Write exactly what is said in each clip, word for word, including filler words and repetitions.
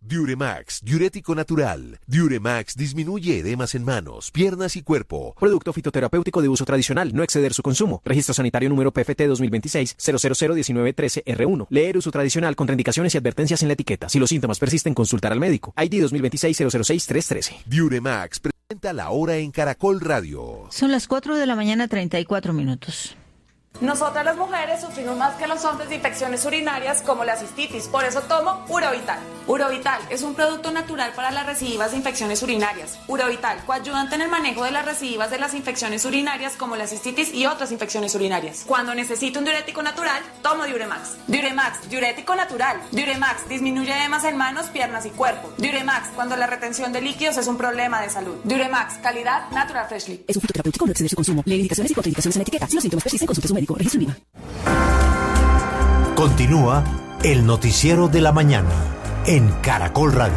Diuremax, diurético natural. Diuremax disminuye edemas en manos, piernas y cuerpo. Producto fitoterapéutico de uso tradicional, no exceder su consumo. Registro sanitario número P F T dos mil veintiséis cero cero cero diecinueve trece R uno. Leer uso tradicional, contraindicaciones y advertencias en la etiqueta. Si los síntomas persisten, consultar al médico. I D dos mil veintiséis cero cero seis tres trece. Diuremax presenta la hora en Caracol Radio. Son las cuatro de la mañana, treinta y cuatro minutos. Nosotras las mujeres sufrimos más que los hombres de infecciones urinarias como la cistitis, por eso tomo Urovital. Urovital es un producto natural para las recidivas de infecciones urinarias. Urovital, coayudante en el manejo de las recidivas de las infecciones urinarias como la cistitis y otras infecciones urinarias. Cuando necesito un diurético natural, tomo Diuremax. Diuremax, diurético natural. Diuremax disminuye edemas en manos, piernas y cuerpo. Diuremax, cuando la retención de líquidos es un problema de salud. Diuremax, calidad Natural Freshly. Es un fitoterapéutico, no exceder su consumo. Lee indicaciones y contraindicaciones en la etiqueta. Si los síntomas persisten, consulte a su médico. Registro INVIMA. Continúa el noticiero de la mañana en Caracol Radio.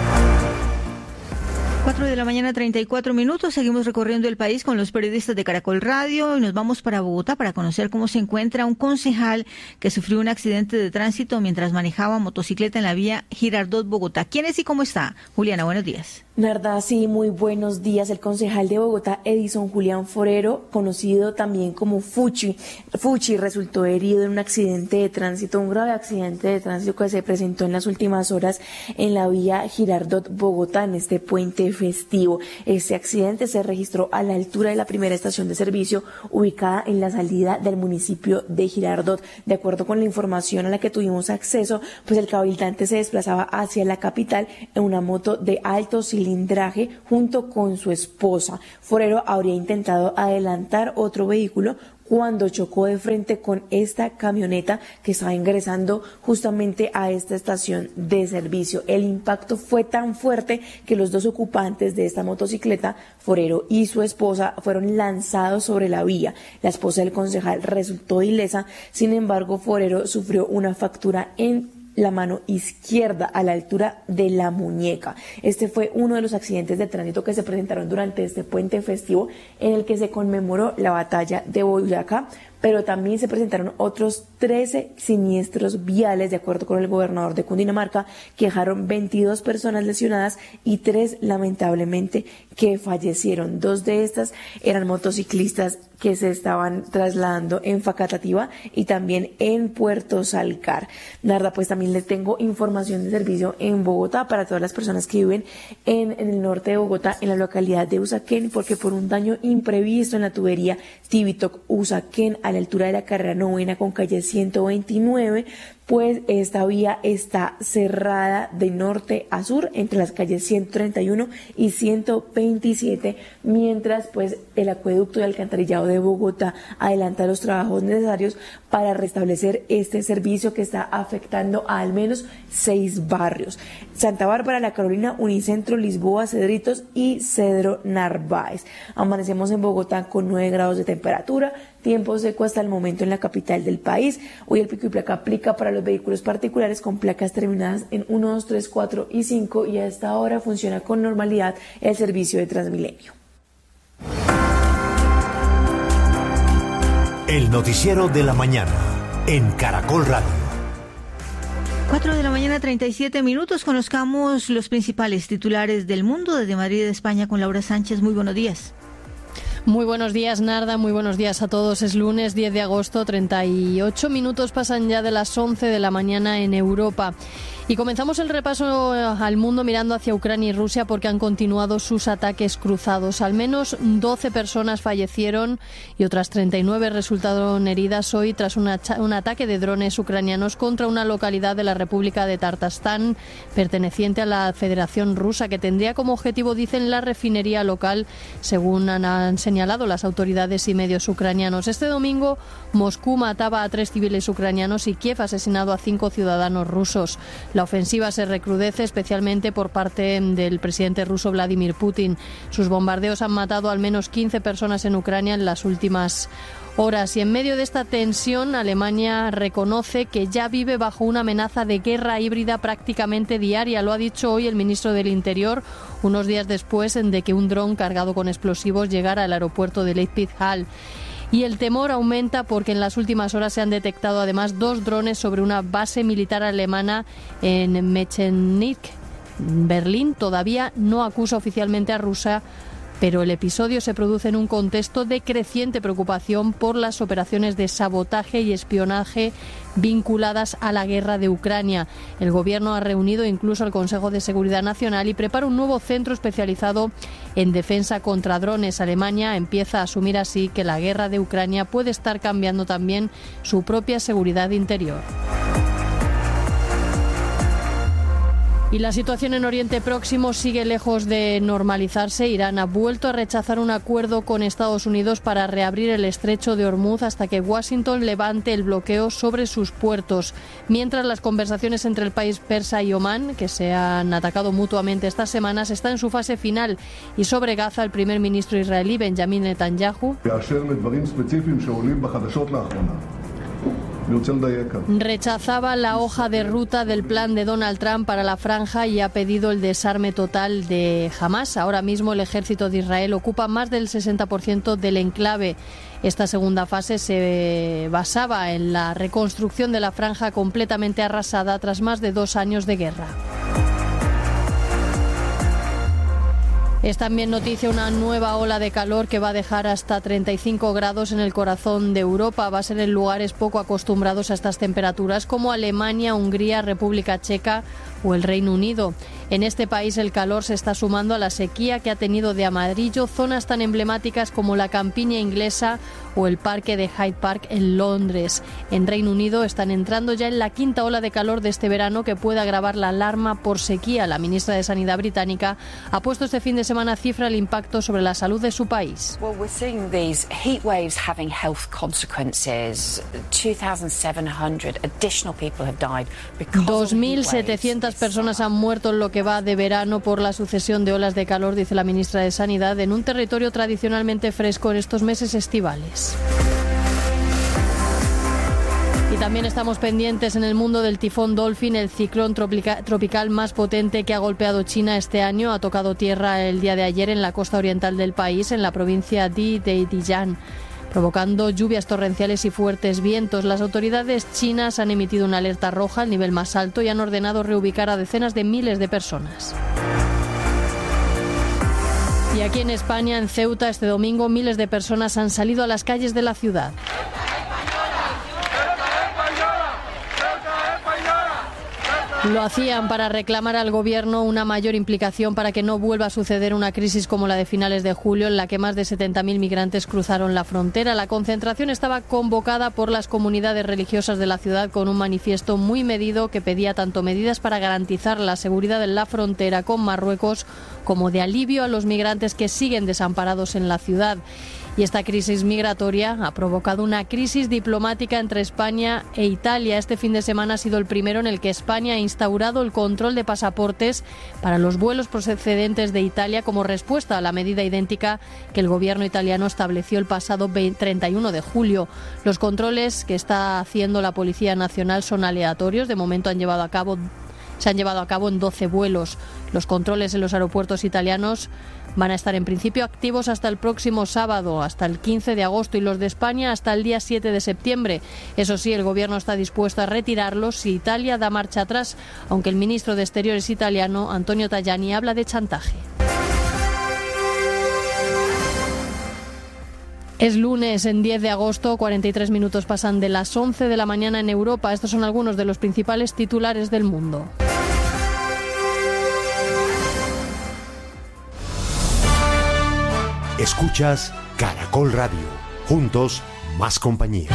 cuatro de la mañana, treinta y cuatro minutos. Seguimos recorriendo el país con los periodistas de Caracol Radio y nos vamos para Bogotá para conocer cómo se encuentra un concejal que sufrió un accidente de tránsito mientras manejaba motocicleta en la vía Girardot, Bogotá. ¿Quién es y cómo está? Juliana, buenos días. Narda, sí, muy buenos días. El concejal de Bogotá, Edison Julián Forero, conocido también como Fuchi, Fuchi resultó herido en un accidente de tránsito, un grave accidente de tránsito que se presentó en las últimas horas en la vía Girardot, Bogotá, en este puente festivo. Este accidente se registró a la altura de la primera estación de servicio ubicada en la salida del municipio de Girardot. De acuerdo con la información a la que tuvimos acceso, pues el cabildante se desplazaba hacia la capital en una moto de alto cilindraje junto con su esposa. Forero habría intentado adelantar otro vehículo cuando chocó de frente con esta camioneta que estaba ingresando justamente a esta estación de servicio. El impacto fue tan fuerte que los dos ocupantes de esta motocicleta, Forero y su esposa, fueron lanzados sobre la vía. La esposa del concejal resultó ilesa, sin embargo, Forero sufrió una fractura en la mano izquierda a la altura de la muñeca. Este fue uno de los accidentes de tránsito que se presentaron durante este puente festivo en el que se conmemoró la batalla de Boyacá, pero también se presentaron otros trece siniestros viales, de acuerdo con el gobernador de Cundinamarca, que dejaron veintidós personas lesionadas y tres lamentablemente que fallecieron. Dos de estas eran motociclistas que se estaban trasladando en Facatativá y también en Puerto Salcar. Narda, pues también les tengo información de servicio en Bogotá para todas las personas que viven en, en el norte de Bogotá, en la localidad de Usaquén, porque por un daño imprevisto en la tubería Tibitoc-Usaquén, a la altura de la carrera novena con calle ciento veintinueve, pues esta vía está cerrada de norte a sur entre las calles ciento treinta y uno y ciento veintisiete, mientras pues el acueducto y alcantarillado de Bogotá adelanta los trabajos necesarios para restablecer este servicio que está afectando a al menos seis barrios: Santa Bárbara, La Carolina, Unicentro, Lisboa, Cedritos y Cedro Narváez. Amanecemos en Bogotá con nueve grados de temperatura, tiempo seco hasta el momento en la capital del país. Hoy el pico y placa aplica para los vehículos particulares con placas terminadas en uno, dos, tres, cuatro y cinco, y a esta hora funciona con normalidad el servicio de Transmilenio. El noticiero de la mañana en Caracol Radio. cuatro de la mañana, treinta y siete minutos. Conozcamos los principales titulares del mundo desde Madrid, España, con Laura Sánchez. Muy buenos días. Muy buenos días, Narda, muy buenos días a todos. Es lunes diez de agosto, treinta y ocho minutos pasan ya de las once de la mañana en Europa. Y comenzamos el repaso al mundo mirando hacia Ucrania y Rusia porque han continuado sus ataques cruzados. Al menos doce personas fallecieron y otras treinta y nueve resultaron heridas hoy tras una, un ataque de drones ucranianos contra una localidad de la República de Tartastán, perteneciente a la Federación Rusa, que tendría como objetivo, dicen, la refinería local, según han, han señalado las autoridades y medios ucranianos. Este domingo, Moscú mataba a tres civiles ucranianos y Kiev ha asesinado a cinco ciudadanos rusos. La ofensiva se recrudece especialmente por parte del presidente ruso Vladimir Putin. Sus bombardeos han matado al menos quince personas en Ucrania en las últimas horas. Y en medio de esta tensión, Alemania reconoce que ya vive bajo una amenaza de guerra híbrida prácticamente diaria. Lo ha dicho hoy el ministro del Interior, unos días después de que un dron cargado con explosivos llegara al aeropuerto de Leipzig-Hall. Y el temor aumenta porque en las últimas horas se han detectado además dos drones sobre una base militar alemana en Mechernich, Berlín todavía no acusa oficialmente a Rusia, pero el episodio se produce en un contexto de creciente preocupación por las operaciones de sabotaje y espionaje vinculadas a la guerra de Ucrania. El gobierno ha reunido incluso al Consejo de Seguridad Nacional y prepara un nuevo centro especializado en defensa contra drones. Alemania empieza a asumir así que la guerra de Ucrania puede estar cambiando también su propia seguridad interior. Y la situación en Oriente Próximo sigue lejos de normalizarse. Irán ha vuelto a rechazar un acuerdo con Estados Unidos para reabrir el estrecho de Hormuz hasta que Washington levante el bloqueo sobre sus puertos. Mientras las conversaciones entre el país persa y Omán, que se han atacado mutuamente estas semanas, están en su fase final. Y sobre Gaza, el primer ministro israelí Benjamin Netanyahu rechazaba la hoja de ruta del plan de Donald Trump para la franja y ha pedido el desarme total de Hamás. Ahora mismo el ejército de Israel ocupa más del sesenta por ciento del enclave. Esta segunda fase se basaba en la reconstrucción de la franja completamente arrasada tras más de dos años de guerra. Es también noticia una nueva ola de calor que va a dejar hasta treinta y cinco grados en el corazón de Europa. Va a ser en lugares poco acostumbrados a estas temperaturas como Alemania, Hungría, República Checa o el Reino Unido. En este país el calor se está sumando a la sequía que ha tenido de amarillo zonas tan emblemáticas como la campiña inglesa o el parque de Hyde Park en Londres. En Reino Unido están entrando ya en la quinta ola de calor de este verano que puede agravar la alarma por sequía. La ministra de Sanidad británica ha puesto este fin de semana cifra el impacto sobre la salud de su país. Well, we're seeing these heat waves having health consequences. two thousand seven hundred additional people have died because dos mil setecientas personas han muerto en lo que va de verano por la sucesión de olas de calor, dice la ministra de Sanidad, en un territorio tradicionalmente fresco en estos meses estivales. Y también estamos pendientes en el mundo del tifón Dolphin, el ciclón tropica, tropical más potente que ha golpeado China este año. Ha tocado tierra el día de ayer en la costa oriental del país, en la provincia de Dijiang, provocando lluvias torrenciales y fuertes vientos. Las autoridades chinas han emitido una alerta roja, el nivel más alto, y han ordenado reubicar a decenas de miles de personas. Y aquí en España, en Ceuta, este domingo, miles de personas han salido a las calles de la ciudad. Lo hacían para reclamar al gobierno una mayor implicación para que no vuelva a suceder una crisis como la de finales de julio, en la que más de setenta mil migrantes cruzaron la frontera. La concentración estaba convocada por las comunidades religiosas de la ciudad con un manifiesto muy medido que pedía tanto medidas para garantizar la seguridad en la frontera con Marruecos como de alivio a los migrantes que siguen desamparados en la ciudad. Y esta crisis migratoria ha provocado una crisis diplomática entre España e Italia. Este fin de semana ha sido el primero en el que España ha instaurado el control de pasaportes para los vuelos procedentes de Italia como respuesta a la medida idéntica que el gobierno italiano estableció el pasado treinta y uno de julio. Los controles que está haciendo la Policía Nacional son aleatorios. De momento han llevado a cabo, se han llevado a cabo en doce vuelos. Los controles en los aeropuertos italianos van a estar en principio activos hasta el próximo sábado, hasta el quince de agosto, y los de España hasta el día siete de septiembre. Eso sí, el gobierno está dispuesto a retirarlos si Italia da marcha atrás, aunque el ministro de Exteriores italiano, Antonio Tajani, habla de chantaje. Es lunes, en diez de agosto, cuarenta y tres minutos pasan de las once de la mañana en Europa. Estos son algunos de los principales titulares del mundo. Escuchas Caracol Radio. Juntos, más compañía.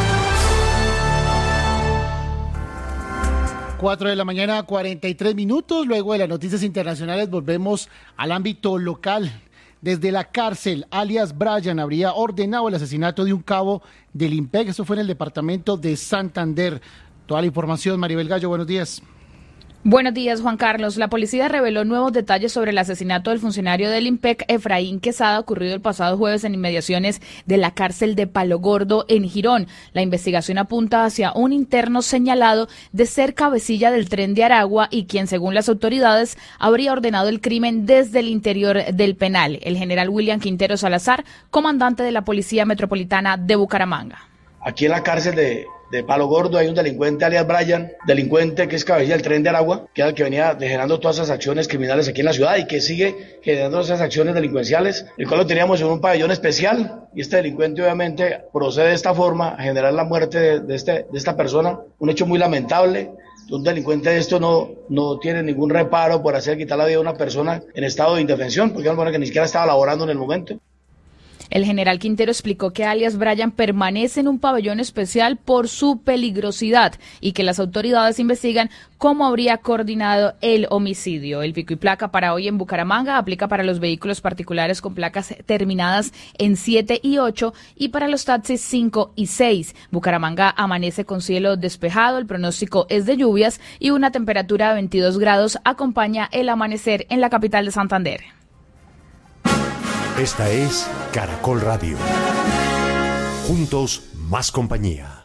cuatro de la mañana, cuarenta y tres minutos. Luego de las noticias internacionales volvemos al ámbito local. Desde la cárcel, alias Brian habría ordenado el asesinato de un cabo del IMPEC. Eso fue en el departamento de Santander. Toda la información, Maribel Gallo, buenos días. Buenos días, Juan Carlos. La policía reveló nuevos detalles sobre el asesinato del funcionario del IMPEC, Efraín Quesada, ocurrido el pasado jueves en inmediaciones de la cárcel de Palo Gordo, en Girón. La investigación apunta hacia un interno señalado de ser cabecilla del tren de Aragua y quien, según las autoridades, habría ordenado el crimen desde el interior del penal. El general William Quintero Salazar, comandante de la Policía Metropolitana de Bucaramanga. Aquí en la cárcel de de Palo Gordo hay un delincuente alias Brian, delincuente que es cabecilla del Tren de Aragua, que era el que venía generando todas esas acciones criminales aquí en la ciudad y que sigue generando esas acciones delincuenciales, el cual lo teníamos en un pabellón especial, y este delincuente obviamente procede de esta forma a generar la muerte de, de, este, de esta persona, un hecho muy lamentable. Un delincuente de esto no, no tiene ningún reparo por hacer quitar la vida de una persona en estado de indefensión, porque es una persona que ni siquiera estaba laborando en el momento. El general Quintero explicó que alias Brian permanece en un pabellón especial por su peligrosidad y que las autoridades investigan cómo habría coordinado el homicidio. El pico y placa para hoy en Bucaramanga aplica para los vehículos particulares con placas terminadas en siete y ocho y para los taxis cinco y seis. Bucaramanga amanece con cielo despejado, el pronóstico es de lluvias y una temperatura de veintidós grados acompaña el amanecer en la capital de Santander. Esta es Caracol Radio. Juntos, más compañía.